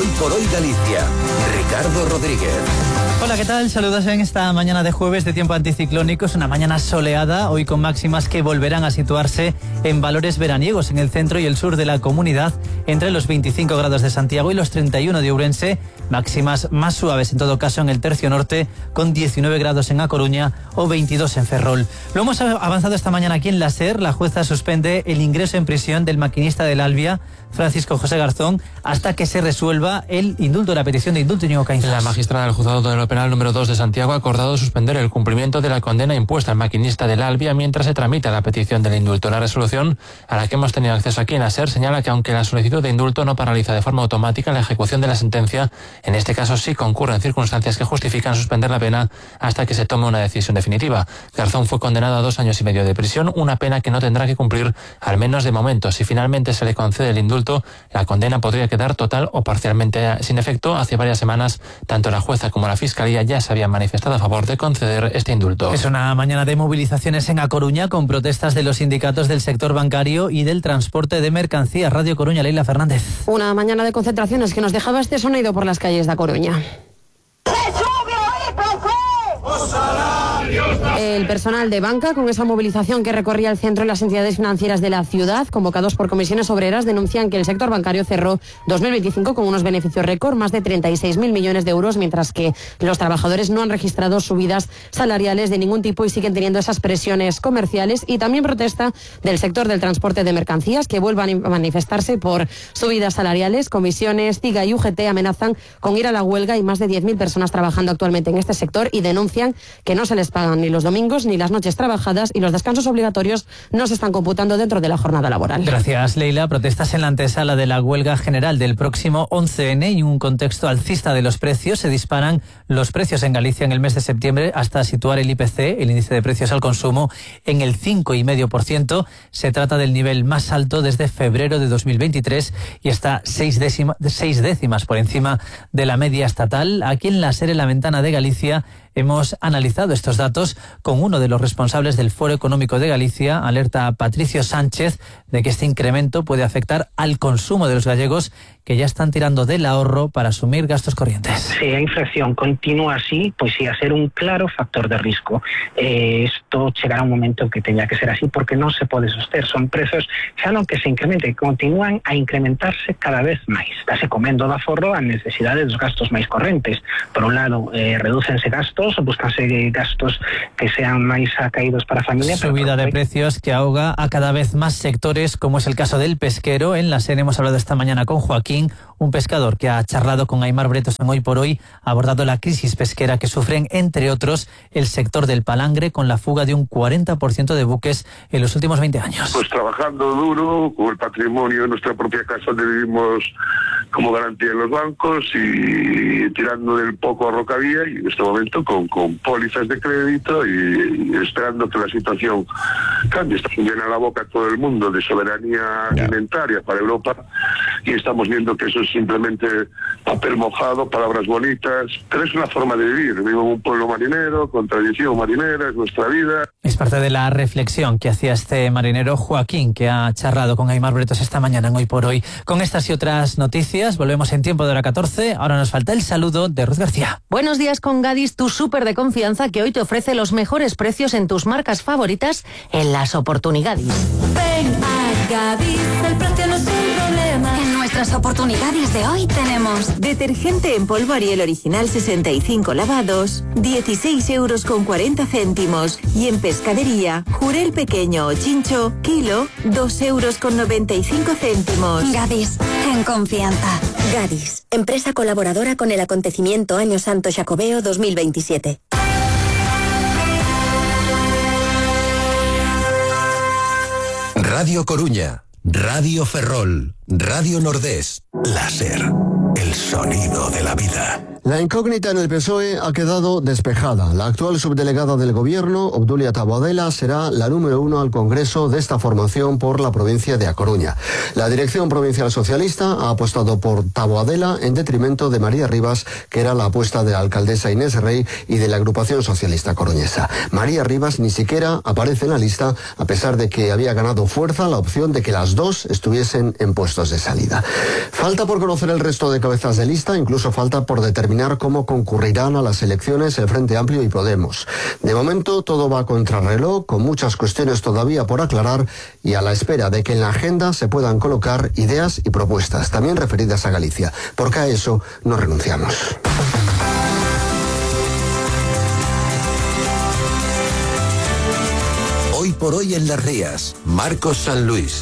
por Hoy Galicia. Ricardo Rodríguez. Hola, ¿qué tal? Saludos en esta mañana de jueves de tiempo anticiclónico. Es una mañana soleada, hoy con máximas que volverán a situarse en valores veraniegos en el centro y el sur de la comunidad, entre los 25 grados de Santiago y los 31 de Ourense, máximas más suaves en todo caso en el tercio norte, con 19 grados en A Coruña o 22 en Ferrol. Lo hemos avanzado esta mañana aquí en la SER. La jueza suspende el ingreso en prisión del maquinista del Albia, Francisco José Garzón, hasta que se resuelva el indulto, la petición de indulto. Íñigo Caínzas. La magistrada del Juzgado de lo Penal número 2 de Santiago ha acordado suspender el cumplimiento de la condena impuesta al maquinista del Albia mientras se tramita la petición del indulto. La resolución a la que hemos tenido acceso aquí en la SER señala que aunque la solicitud de indulto no paraliza de forma automática la ejecución de la sentencia, en este caso sí concurren circunstancias que justifican suspender la pena hasta que se tome una decisión definitiva. Garzón fue condenado a 2 años y medio de prisión, una pena que no tendrá que cumplir al menos de momento. Si finalmente se le concede el indulto, la condena podría quedar total o parcialmente sin efecto. Hace varias semanas, tanto la jueza como la Fiscalía ya se habían manifestado a favor de conceder este indulto. Es una mañana de movilizaciones en A Coruña con protestas de los sindicatos del sector bancario y del transporte de mercancías. Radio Coruña, Leila Fernández. Una mañana de concentraciones que nos dejaba este sonido por las calles de A Coruña. El personal de banca, con esa movilización que recorría el centro y las entidades financieras de la ciudad, convocados por comisiones obreras, denuncian que el sector bancario cerró 2025 con unos beneficios récord, más de 36.000 millones de euros, mientras que los trabajadores no han registrado subidas salariales de ningún tipo y siguen teniendo esas presiones comerciales. Y también protesta del sector del transporte de mercancías, que vuelvan a manifestarse por subidas salariales. Comisiones, CIGA y UGT amenazan con ir a la huelga. Y más de 10.000 personas trabajando actualmente en este sector y denuncian que no se les pagan ni los domingos ni las noches trabajadas y los descansos obligatorios no se están computando dentro de la jornada laboral. Gracias, Leila. Protestas en la antesala de la huelga general del próximo 11N y un contexto alcista de los precios. Se disparan los precios en Galicia en el mes de septiembre hasta situar el IPC, el índice de precios al consumo, en el 5,5%. Se trata del nivel más alto desde febrero de 2023 y está 6 décimas por encima de la media estatal. Aquí en la SER, en la ventana de Galicia, hemos analizado estos datos con uno de los responsables del Foro Económico de Galicia. Alerta a Patricio Sánchez de que este incremento puede afectar al consumo de los gallegos, que ya están tirando del ahorro para asumir gastos corrientes. Si a inflación continúa así, pues sí, a ser un claro factor de risco. Esto chegará un momento en que tenga que ser así, porque non se pode soster. Son prezos xa non que se incrementen, que continúan a incrementarse cada vez máis. Estase comendo da aforro a necesidade dos gastos máis correntes. Por un lado, redúcense gastos, buscanse gastos que sean máis acaídos para a familia. Subida de precios que ahoga a cada vez más sectores, como es el caso del pesquero. En la SER hemos hablado esta mañana con Joaquín, un pescador que ha charlado con Aimar Bretos en Hoy por Hoy, ha abordado la crisis pesquera que sufren, entre otros, el sector del palangre, con la fuga de un 40% de buques en los últimos 20 años. Pues trabajando duro, con el patrimonio de nuestra propia casa donde vivimos como garantía en los bancos y tirando del poco ahorro que había, y en este momento con pólizas de crédito y esperando que la situación cambie. Está llena la boca a todo el mundo de soberanía alimentaria para Europa y estamos viendo que eso es simplemente papel mojado, palabras bonitas, pero es una forma de vivir. Vivo en un pueblo marinero, con tradición marinera, es nuestra vida. Es parte de la reflexión que hacía este marinero Joaquín, que ha charlado con Aimar Bretos esta mañana en Hoy por Hoy. Con estas y otras noticias volvemos en tiempo de hora 14. Ahora nos falta el saludo de Ruth García. Buenos días con Gadis, tu súper de confianza, que hoy te ofrece los mejores precios en tus marcas favoritas en las oportunidades. Ven a Gadis, el precio no es un problema. En nuestras oportunidades de hoy tenemos detergente en polvo Ariel original 65 lavados, 16,40 €. Y en pescadería, Jurel pequeño o chincho, kilo, 2,95 €. Gadis, en confianza. Gadis, empresa colaboradora con el acontecimiento Año Santo Xacobeo 2027. Radio Coruña, Radio Ferrol, Radio Nordés, la SER, el sonido de la vida. La incógnita en el PSOE ha quedado despejada. La actual subdelegada del Gobierno, Obdulia Taboadela, será la número 1 al Congreso de esta formación por la provincia de A Coruña. La dirección provincial socialista ha apostado por Taboadela en detrimento de María Rivas, que era la apuesta de la alcaldesa Inés Rey y de la agrupación socialista coruñesa. María Rivas ni siquiera aparece en la lista, a pesar de que había ganado fuerza la opción de que las dos estuviesen en puestos de salida. Falta por conocer el resto de cabezas de lista, incluso falta por determinar cómo concurrirán a las elecciones el Frente Amplio y Podemos. De momento todo va a contrarreloj, con muchas cuestiones todavía por aclarar y a la espera de que en la agenda se puedan colocar ideas y propuestas, también referidas a Galicia, porque a eso no renunciamos. Hoy por hoy en Las Rías, Marcos San Luis.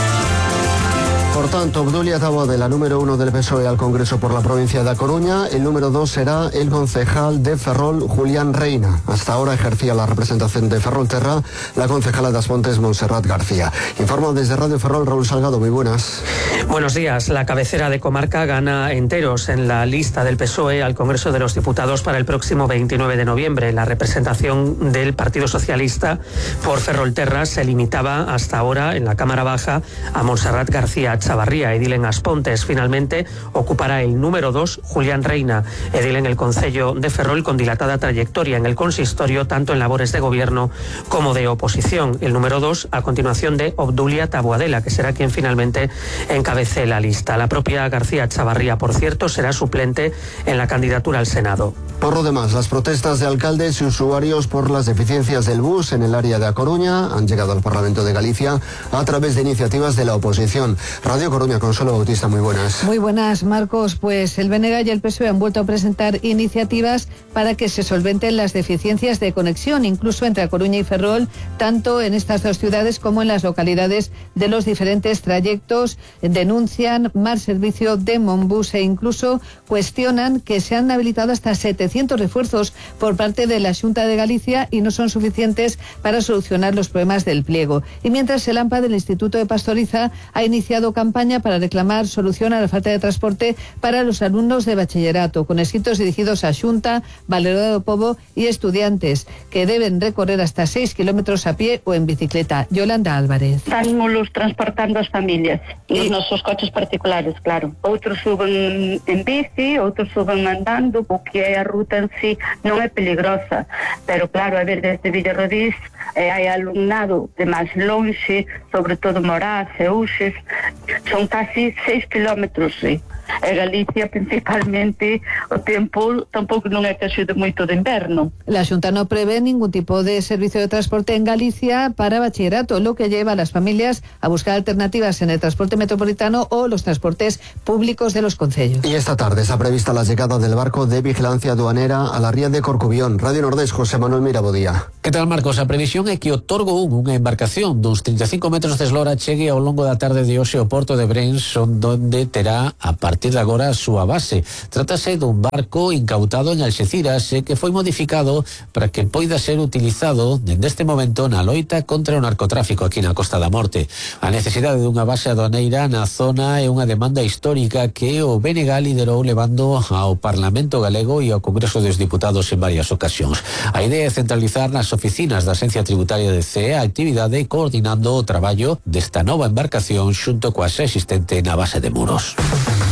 Por tanto, Obdulia Taboadela, número 1 del PSOE al Congreso por la provincia de A Coruña. El número 2 será el concejal de Ferrol, Julián Reina. Hasta ahora ejercía la representación de Ferrolterra la concejala de Aspontes, Montserrat García. Informa desde Radio Ferrol, Raúl Salgado. Muy buenas. Buenos días. La cabecera de comarca gana enteros en la lista del PSOE al Congreso de los Diputados para el próximo 29 de noviembre. La representación del Partido Socialista por Ferrolterra se limitaba hasta ahora en la Cámara Baja a Montserrat García Chavarría. Edil en Aspontes finalmente ocupará el número 2 Julián Reina, edil en el Concello de Ferrol con dilatada trayectoria en el consistorio tanto en labores de gobierno como de oposición. El número 2 a continuación de Obdulia Taboadela, que será quien finalmente encabece la lista. La propia García Chavarría, por cierto, será suplente en la candidatura al Senado. Por lo demás, las protestas de alcaldes y usuarios por las deficiencias del bus en el área de A Coruña han llegado al Parlamento de Galicia a través de iniciativas de la oposición. Radio Coruña, Consuelo Bautista, muy buenas. Muy buenas, Marcos. Pues el BNG y el PSOE han vuelto a presentar iniciativas para que se solventen las deficiencias de conexión, incluso entre A Coruña y Ferrol, tanto en estas dos ciudades como en las localidades de los diferentes trayectos. Denuncian mal servicio de Monbus e incluso cuestionan que se han habilitado hasta 700 refuerzos por parte de la Xunta de Galicia y no son suficientes para solucionar los problemas del pliego. Y mientras el AMPA del Instituto de Pastoriza ha iniciado campaña para reclamar solución a la falta de transporte para los alumnos de bachillerato, con escritos dirigidos a Xunta, Valero do Pobo y estudiantes, que deben recorrer hasta 6 kilómetros a pie o en bicicleta. Yolanda Álvarez. Estánmolos transportando as familias, nos nosos coches particulares, claro. Outros suben en bici, outros suben andando, porque a ruta en sí non é peligrosa, pero claro, a ver, desde Villarrodís hai alumnado de máis lonxe, sobre todo Moraz e Uxes, son casi 6 kilómetros, sí. E Galicia, principalmente, o tempo tampouco non é que axude moito de inverno. La Xunta no prevé ningún tipo de servicio de transporte en Galicia para bachillerato, lo que lleva a las familias a buscar alternativas en el transporte metropolitano o los transportes públicos de los concellos. Y esta tarde está prevista la llegada del barco de vigilancia aduanera a la ría de Corcubión. Radio Nordés, José Manuel Mirabodía. Que tal, Marcos? A previsión é que o Torgo 1, unha embarcación duns 35 metros de eslora, chegue ao longo da tarde de hoxe ao porto de Brens, onde terá a partir de agora a súa base. Trátase dun barco incautado en Alxeciras e que foi modificado para que poida ser utilizado dende este momento na loita contra o narcotráfico aquí na Costa da Morte. A necesidade dunha base aduaneira na zona é unha demanda histórica que o BNG liderou levando ao Parlamento galego e ao Congreso dos Diputados en varias ocasións. A idea é centralizar nas oficinas da Axencia Tributaria de CEE a actividade coordinando o traballo desta nova embarcación xunto coa xa existente na base de Muros.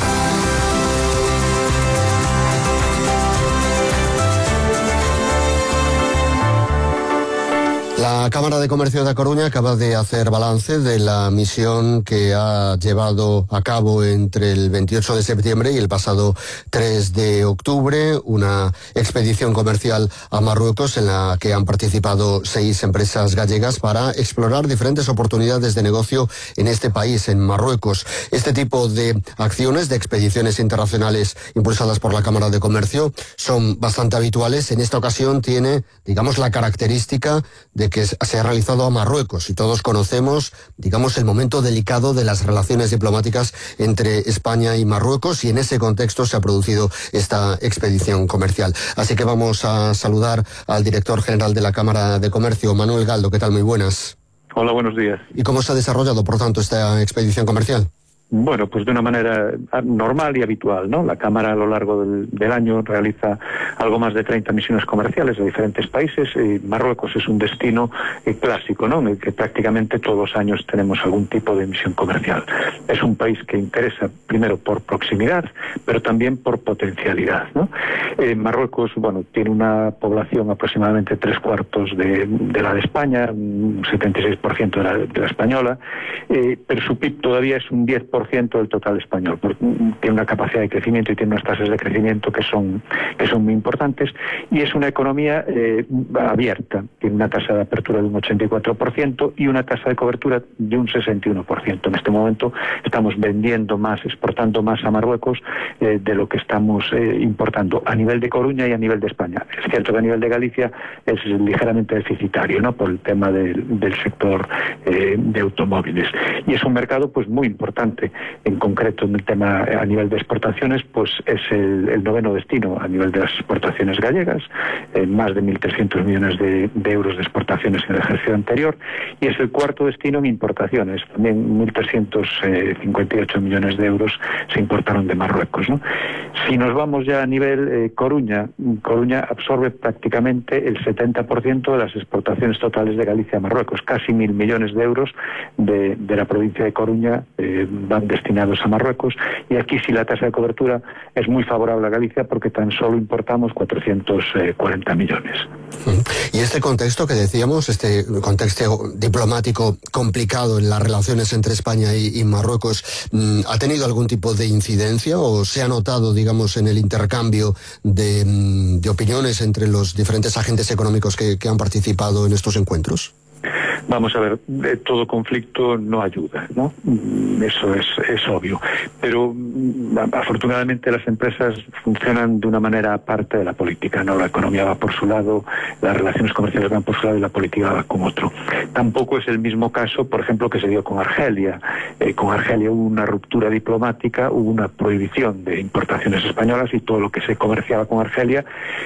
La Cámara de Comercio de A Coruña acaba de hacer balance de la misión que ha llevado a cabo entre el 28 de septiembre y el pasado 3 de octubre, una expedición comercial a Marruecos en la que han participado 6 empresas gallegas para explorar diferentes oportunidades de negocio en este país, en Marruecos. Este tipo de acciones, de expediciones internacionales impulsadas por la Cámara de Comercio, son bastante habituales. En esta ocasión tiene, digamos, la característica de que se ha realizado a Marruecos y todos conocemos, digamos, el momento delicado de las relaciones diplomáticas entre España y Marruecos, y en ese contexto se ha producido esta expedición comercial. Así que vamos a saludar al director general de la Cámara de Comercio, Manuel Galdo. ¿Qué tal? Muy buenas. Hola, buenos días. ¿Y cómo se ha desarrollado, por tanto, esta expedición comercial? Bueno, pues de una manera normal y habitual, ¿no? La Cámara a lo largo del año realiza algo más de 30 misiones comerciales a diferentes países y Marruecos es un destino clásico, ¿no? En el que prácticamente todos los años tenemos algún tipo de misión comercial. Es un país que interesa primero por proximidad, pero también por potencialidad, ¿no? Marruecos, bueno, tiene una población aproximadamente 3/4 de la de España, un 76% de la española, pero su PIB todavía es un 10% del total español. Tiene una capacidad de crecimiento y tiene unas tasas de crecimiento que son muy importantes, y es una economía abierta. Tiene una tasa de apertura de un 84% y una tasa de cobertura de un 61%. En este momento estamos vendiendo más, exportando más a Marruecos de lo que estamos importando a nivel de Coruña y a nivel de España. Es cierto que a nivel de Galicia es ligeramente deficitario, ¿no? Por el tema del sector de automóviles, y es un mercado pues muy importante. En concreto, en el tema a nivel de exportaciones, pues es el noveno destino a nivel de las exportaciones gallegas, más de 1.300 millones de euros de exportaciones en el ejercicio anterior, y es el cuarto destino en importaciones, también 1.358 millones de euros se importaron de Marruecos, ¿no? Si nos vamos ya a nivel Coruña absorbe prácticamente el 70% de las exportaciones totales de Galicia a Marruecos, casi 1.000 millones de euros de la provincia de Coruña van destinados a Marruecos, y aquí sí la tasa de cobertura es muy favorable a Galicia porque tan solo importamos 440 millones. Y este contexto que decíamos, este contexto diplomático complicado en las relaciones entre España y Marruecos, ¿ha tenido algún tipo de incidencia o se ha notado, digamos, en el intercambio de opiniones entre los diferentes agentes económicos que han participado en estos encuentros? Vamos a ver, todo conflicto no ayuda, ¿no? Eso es obvio. Pero afortunadamente las empresas funcionan de una manera aparte de la política, ¿no? La economía va por su lado, las relaciones comerciales van por su lado y la política va con otro. Tampoco es el mismo caso, por ejemplo, que se dio con Argelia. Con Argelia hubo una ruptura diplomática, hubo una prohibición de importaciones españolas y todo lo que se comerciaba con Argelia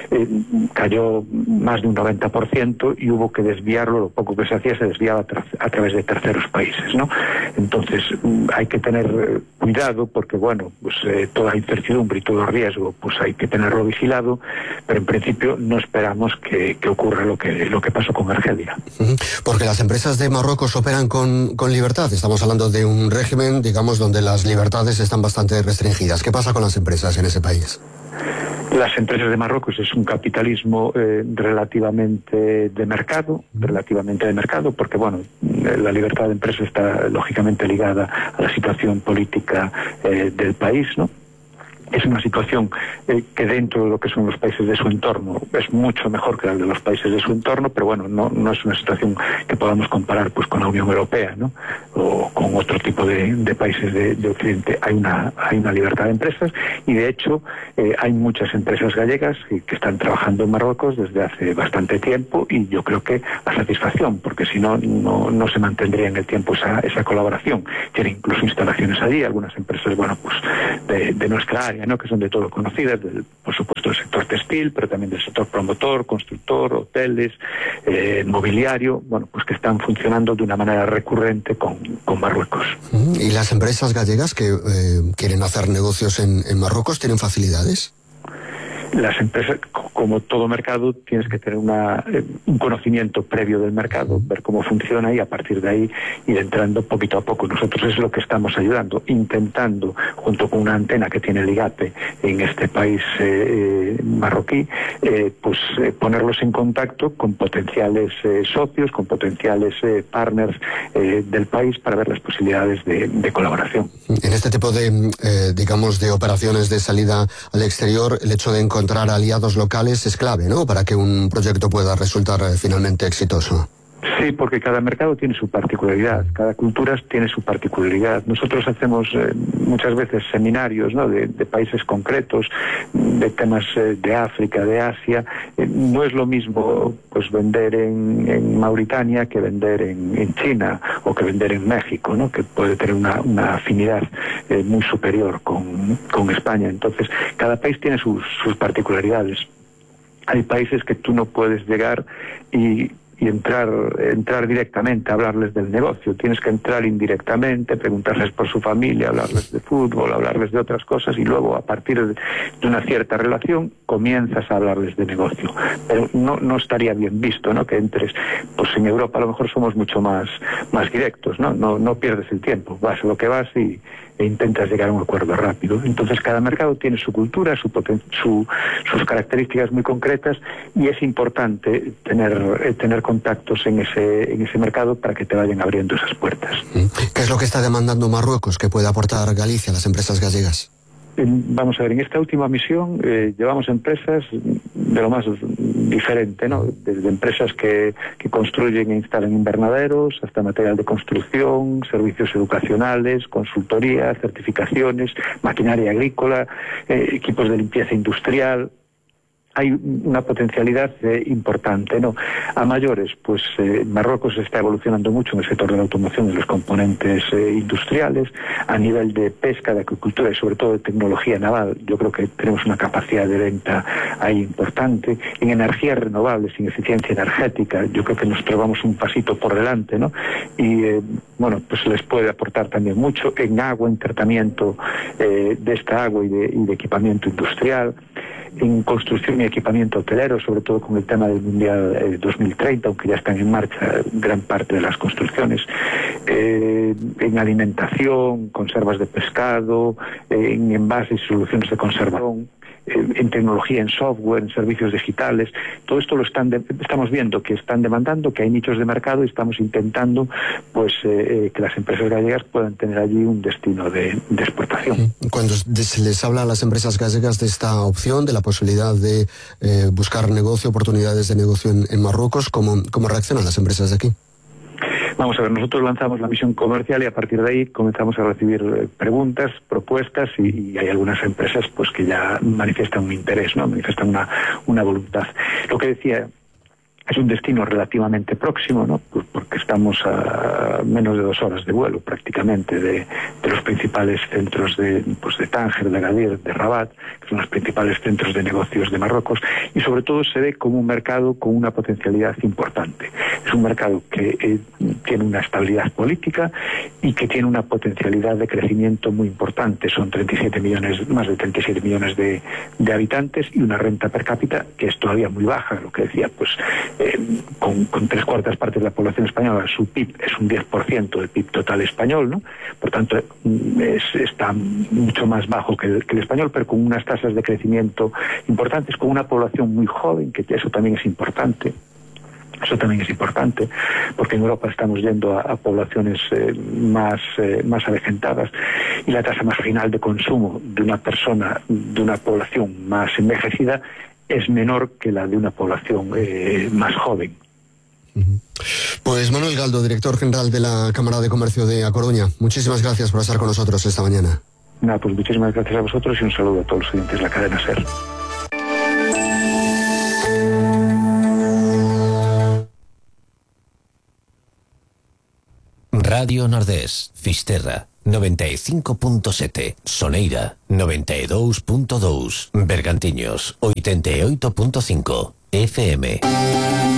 cayó más de un 90% y hubo que desviarlo, lo poco que se hacía se desviaba a través de terceros países, ¿no? Entonces hay que tener cuidado porque, bueno, pues toda incertidumbre y todo riesgo, pues hay que tenerlo vigilado, pero en principio no esperamos que ocurra lo que pasó con Argelia. Porque las empresas de Marruecos operan con libertad. Estamos hablando de un régimen, digamos, donde las libertades están bastante restringidas. ¿Qué pasa con las empresas en ese país? Las empresas de Marruecos es un capitalismo relativamente de mercado, porque, bueno, la libertad de empresa está lógicamente ligada a la situación política del país, ¿no? Es una situación que dentro de lo que son los países de su entorno es mucho mejor que la de los países de su entorno, pero bueno, no es una situación que podamos comparar pues con la Unión Europea, ¿no? O con otro tipo de países de Occidente. Hay una libertad de empresas y de hecho hay muchas empresas gallegas que están trabajando en Marruecos desde hace bastante tiempo y yo creo que a satisfacción, porque si no no se mantendría en el tiempo esa colaboración. Tienen incluso instalaciones allí, algunas empresas, bueno, pues de nuestra área, ¿no? Que son de todo conocidas, por supuesto del sector textil, pero también del sector promotor, constructor, hoteles, mobiliario, bueno, pues que están funcionando de una manera recurrente con Marruecos. ¿Y las empresas gallegas que quieren hacer negocios en Marruecos tienen facilidades? Las empresas, como todo mercado, tienes que tener un conocimiento previo del mercado, ver cómo funciona y a partir de ahí ir entrando poquito a poco. Nosotros es lo que estamos ayudando, intentando, junto con una antena que tiene el IGAPE en este país marroquí, ponerlos en contacto con potenciales socios, con potenciales partners del país para ver las posibilidades de colaboración. En este tipo de operaciones de salida al exterior, el hecho de encontrar aliados locales es clave, ¿no? Para que un proyecto pueda resultar finalmente exitoso. Sí, porque cada mercado tiene su particularidad, cada cultura tiene su particularidad. Nosotros hacemos muchas veces seminarios, ¿no? de países concretos, de temas de África, de Asia. No es lo mismo pues vender en Mauritania que vender en China o que vender en México, ¿no? Que puede tener una afinidad muy superior con España. Entonces, cada país tiene sus particularidades. Hay países que tú no puedes llegar y y entrar directamente a hablarles del negocio. Tienes que entrar indirectamente, preguntarles por su familia, hablarles de fútbol, hablarles de otras cosas, y luego, a partir de una cierta relación, comienzas a hablarles de negocio. Pero no estaría bien visto, ¿no?, que entres. Pues en Europa a lo mejor somos mucho más directos, ¿no? No pierdes el tiempo, vas a lo que vas e intentas llegar a un acuerdo rápido. Entonces cada mercado tiene su cultura, sus características muy concretas, y es importante tener contactos en ese mercado para que te vayan abriendo esas puertas. ¿Qué es lo que está demandando Marruecos que puede aportar Galicia a las empresas gallegas? Vamos a ver, en esta última misión llevamos empresas de lo más diferente, ¿no? Desde empresas que construyen e instalan invernaderos, hasta material de construcción, servicios educacionales, consultoría, certificaciones, maquinaria agrícola, equipos de limpieza industrial. Hay una potencialidad importante, ¿no? A mayores, pues Marruecos está evolucionando mucho en el sector de la automoción y los componentes industriales. A nivel de pesca, de agricultura y sobre todo de tecnología naval, yo creo que tenemos una capacidad de venta ahí importante. En energías renovables, en eficiencia energética, yo creo que nos llevamos un pasito por delante, ¿no? Y pues les puede aportar también mucho en agua, en tratamiento de esta agua y de equipamiento industrial, en construcción y equipamiento hotelero, sobre todo con el tema del Mundial 2030, aunque ya están en marcha gran parte de las construcciones, en alimentación, conservas de pescado, en envases y soluciones de conservación, en tecnología, en software, en servicios digitales. Todo esto estamos viendo que están demandando, que hay nichos de mercado, y estamos intentando que las empresas gallegas puedan tener allí un destino de exportación. Cuando se les habla a las empresas gallegas de esta opción, de la posibilidad de buscar negocio, oportunidades de negocio en Marruecos, ¿cómo reaccionan las empresas de aquí? Vamos a ver, nosotros lanzamos la misión comercial y a partir de ahí comenzamos a recibir preguntas, propuestas, y hay algunas empresas pues que ya manifiestan un interés, ¿no? Manifiestan una voluntad. Lo que decía, es un destino relativamente próximo, ¿no? Pues porque estamos a menos de 2 horas de vuelo prácticamente de los principales centros de Tánger, de Agadir, de Rabat, que son los principales centros de negocios de Marruecos, y sobre todo se ve como un mercado con una potencialidad importante. Es un mercado que tiene una estabilidad política y que tiene una potencialidad de crecimiento muy importante. Son más de 37 millones de habitantes, y una renta per cápita que es todavía muy baja. Lo que decía, pues con 3/4 partes de la población española, su PIB es un 10% del PIB total español, ¿no? Por tanto, está mucho más bajo que el español, pero con unas tasas de crecimiento importantes, con una población muy joven, que eso también es importante. Eso también es importante, porque en Europa estamos yendo a poblaciones más avejentadas, y la tasa marginal de consumo de una población más envejecida es menor que la de una población más joven. Pues Manuel Galdo, director general de la Cámara de Comercio de A Coruña, muchísimas gracias por estar con nosotros esta mañana. Pues muchísimas gracias a vosotros y un saludo a todos los oyentes de la cadena SER. Radio Nordés, Fisterra, 95.7, Soneira, 92.2, Bergantiños, 88.5, FM.